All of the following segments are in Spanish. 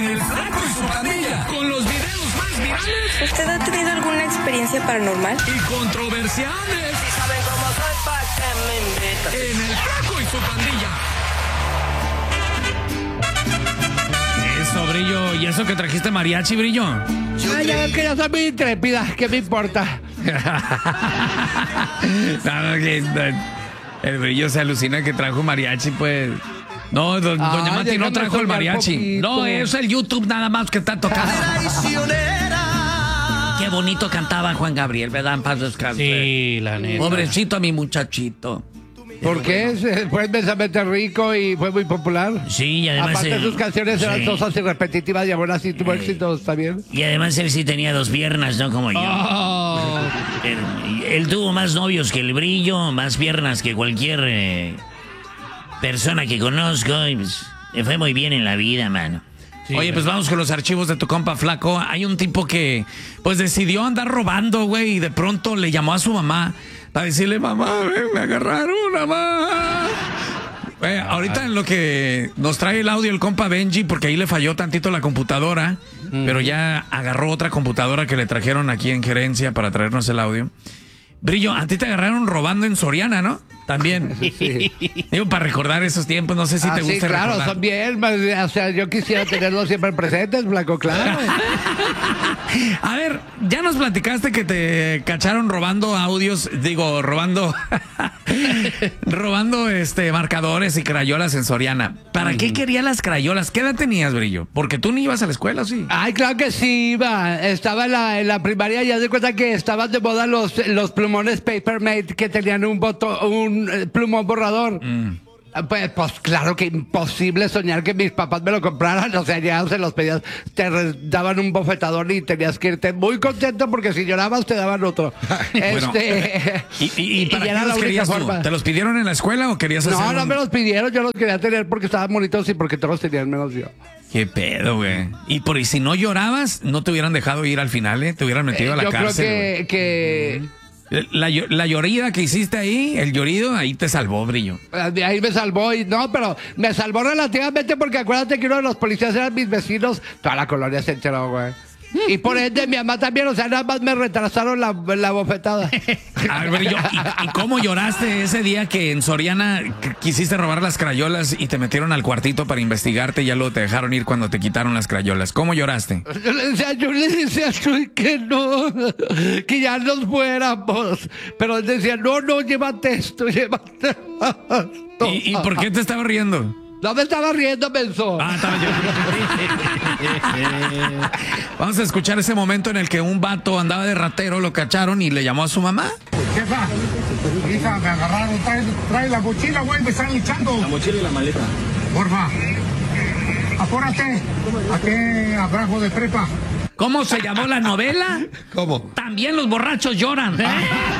en El Flaco y su Pandilla, con los videos más virales. ¿Usted ha tenido alguna experiencia paranormal? Y controversiales. Si saben cómo soy, ¿pa' qué me invitan? En El Flaco y su Pandilla. Eso, Brillo. ¿Y eso que trajiste mariachi, Brillo? Ah, ya ves que yo soy muy intrépida. ¿Qué me importa? El Brillo se alucina que trajo mariachi, pues. No, doña Mati no trajo el mariachi. No, es el YouTube nada más que está tocando. Qué bonito cantaba Juan Gabriel, ¿verdad? En paz descanse. Sí, la neta. Pobrecito a mi muchachito. ¿Por qué? Fue inmensamente rico y fue muy popular. Sí, y además... Aparte sus canciones eran sosas y repetitivas y aún así tuvo éxitos también. Y además él sí tenía dos piernas, ¿no? Como yo. Oh. Él tuvo más novios que el Brillo, más piernas que cualquier persona que conozco. Y pues, le fue muy bien en la vida, mano. Sí, oye, pues vamos con los archivos de tu compa Flaco. Hay un tipo que, pues, decidió andar robando, güey, y de pronto le llamó a su mamá para decirle, mamá, ven, me agarraron, mamá. Ahorita en lo que nos trae el audio el compa Benji, porque ahí le falló tantito la computadora, pero ya agarró otra computadora que le trajeron aquí en gerencia para traernos el audio. Brillo, a ti te agarraron robando en Soriana, ¿no? También. Sí. Digo, para recordar esos tiempos, no sé si te gusta sí, claro, recordar. son bien, o sea, yo quisiera tenerlos siempre presentes, Flaco, claro. A ver, ya nos platicaste que te cacharon robando audios, robando marcadores y crayolas en Soriana. ¿Para qué querías las crayolas? ¿Qué edad tenías, Brillo? Porque tú ni ibas a la escuela, ¿sí? Ay, claro que sí, iba. Estaba en la primaria y haz de cuenta que estaban de moda los plumones Papermate que tenían un plumón borrador. Pues claro que imposible soñar que mis papás me lo compraran. O sea, ya se los pedías, te daban un bofetador y tenías que irte muy contento porque si llorabas te daban otro. Bueno, ¿Y para qué los querías tú? ¿Te los pidieron en la escuela o querías hacer No me los pidieron, yo los quería tener porque estaban bonitos y porque todos tenían menos yo. Qué pedo, güey. Y si no llorabas, no te hubieran dejado ir al final, ¿eh? Te hubieran metido a la cárcel. Yo creo que La llorida que hiciste ahí, el llorido, ahí te salvó, Brillo. Ahí me salvó, pero me salvó relativamente porque acuérdate que uno de los policías eran mis vecinos. Toda la colonia se enteró, güey. Y por ende mi mamá también, o sea, nada más me retrasaron la bofetada. A ver, Brillo, ¿y cómo lloraste ese día que en Soriana quisiste robar las crayolas y te metieron al cuartito para investigarte y ya luego te dejaron ir cuando te quitaron las crayolas? ¿Cómo lloraste? Yo le decía a Chuy que no, que ya nos fuéramos. Pero él decía, no, llévate esto, llévate esto. ¿Y por qué te estaba riendo? No me estaba riendo, menso. Estaba yo. Vamos a escuchar ese momento en el que un vato andaba de ratero, lo cacharon y le llamó a su mamá. Jefa, hija, me agarraron, trae la mochila, güey, me están echando. La mochila y la maleta. Porfa, apúrate, aquí abajo de prepa. ¿Cómo se llamó la novela? ¿Cómo? También los borrachos lloran. Qué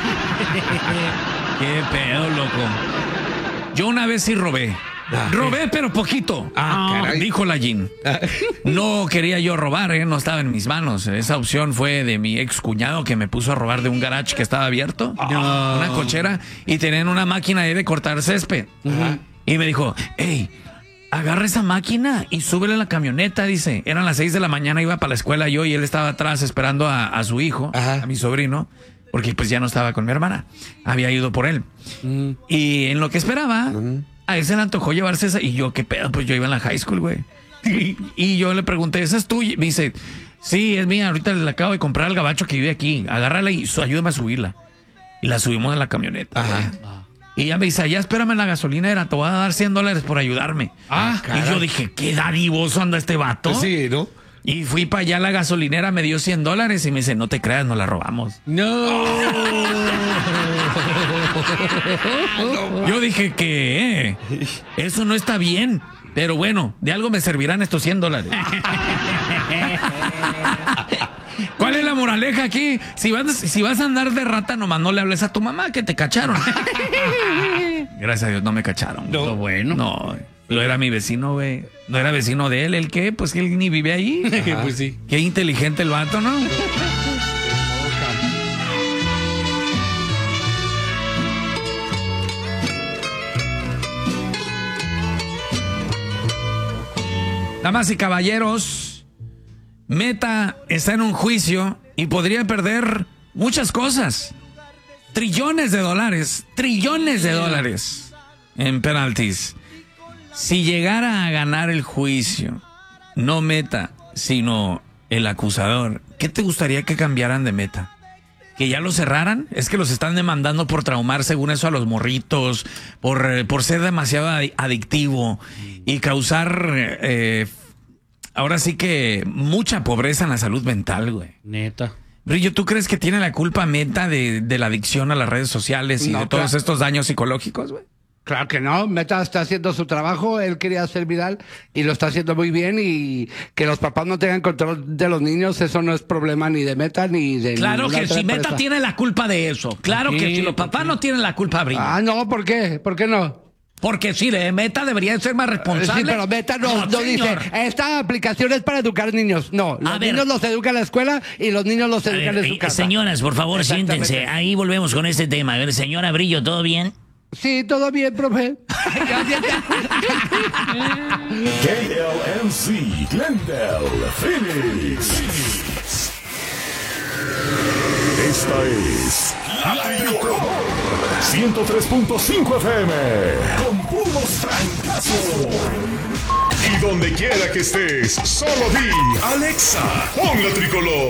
pedo, loco. Yo una vez sí robé. Robé, pero poquito. Caray. Dijo la Jean. No quería yo robar, no estaba en mis manos. Esa opción fue de mi ex cuñado que me puso a robar de un garage que estaba abierto. Una cochera. Y tenían una máquina ahí de cortar césped. Y me dijo, hey, agarra esa máquina y súbele a la camioneta, dice. Eran las 6 de la mañana, iba para la escuela yo y él estaba atrás esperando a su hijo, a mi sobrino. Porque pues ya no estaba con mi hermana. Había ido por él. Y en lo que esperaba... A él se le antojó llevarse esa. Y yo, ¿qué pedo? Pues yo iba en la high school, güey. Y yo le pregunté, ¿esa es tuya? Me dice, sí, es mía. Ahorita le acabo de comprar al gabacho que vive aquí. Agárrala y ayúdame a subirla. Y la subimos en la camioneta. Y ella me dice, ya espérame en la gasolinera. Te voy a dar $100 por ayudarme. Y yo dije, ¿qué dadivoso anda este vato? Sí, ¿no? Y fui para allá a la gasolinera, me dio $100 y me dice, no te creas, no la robamos. No. Yo dije que eso no está bien, pero bueno, de algo me servirán estos $100. ¿Cuál es la moraleja aquí? Si vas a andar de rata, nomás no le hables a tu mamá que te cacharon. Gracias a Dios no me cacharon. No, bueno. No, lo era mi vecino, güey. No era vecino de él, ¿el qué? Pues que él ni vive ahí. Pues sí. Qué inteligente el vato, ¿no? Damas y caballeros, Meta está en un juicio y podría perder muchas cosas. Trillones de dólares en penaltis. Si llegara a ganar el juicio, no Meta, sino el acusador, ¿qué te gustaría que cambiaran de Meta? ¿Que ya lo cerraran? Es que los están demandando por traumar, según eso, a los morritos, por ser demasiado adictivo y causar, ahora sí que mucha pobreza en la salud mental, güey. Neta. Brillo, ¿tú crees que tiene la culpa Meta de la adicción a las redes sociales y de todos estos daños psicológicos, güey? Claro que no, Meta está haciendo su trabajo, él quería ser viral y lo está haciendo muy bien, y que los papás no tengan control de los niños, eso no es problema ni de Meta ni de Claro ninguna que otra si empresa. Meta tiene la culpa de eso. Claro que si los papás no tienen la culpa, Brillo. Ah, no, ¿por qué? ¿Por qué no? Porque sí, Meta debería ser más responsable. Sí, pero Meta no dice, señor. esta aplicación es para educar niños. No, los niños los educa en la escuela y los niños los educan en su casa. Señoras, por favor, siéntense. Ahí volvemos con este tema. A ver, señora Brillo, ¿todo bien? Sí, todo bien, profe. KLMC, Glendale, Phoenix. Esta es La Tricolour 103.5 FM con puros trancazos. Y donde quiera que estés, solo di Alexa, pon La Tricolour.